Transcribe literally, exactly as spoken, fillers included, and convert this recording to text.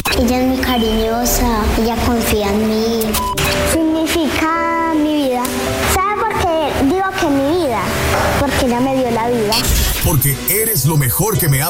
Ella es muy cariñosa, ella confía en mí. Significa mi vida. ¿Sabe por qué digo que mi vida? Porque ella me dio la vida. Porque eres lo mejor que me ha